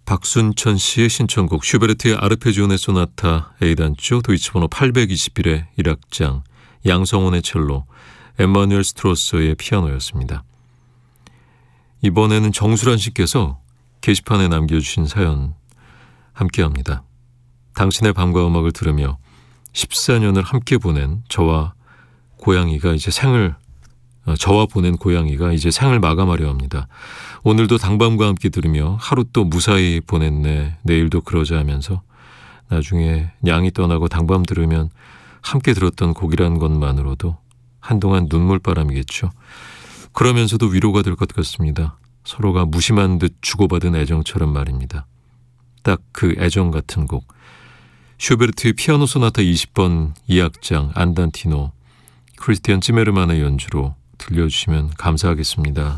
박순천 씨의 신청곡 슈베르트의 아르페지오네 소나타 A단조 도이치번호 821의 1악장 양성원의 첼로 엠마누엘 스트로서의 피아노였습니다. 이번에는 정수란 씨께서 게시판에 남겨주신 사연 함께합니다. 당신의 밤과 음악을 들으며 14년을 함께 보낸 저와 보낸 고양이가 이제 생을 마감하려 합니다. 오늘도 당밤과 함께 들으며 하루 또 무사히 보냈네. 내일도 그러자 하면서 나중에 냥이 떠나고 당밤 들으면 함께 들었던 곡이란 것만으로도 한동안 눈물바람이겠죠. 그러면서도 위로가 될 것 같습니다. 서로가 무심한 듯 주고받은 애정처럼 말입니다. 딱 그 애정 같은 곡. 슈베르트의 피아노 소나타 20번 2악장 안단티노 크리스티안 찌메르만의 연주로 들려주시면 감사하겠습니다.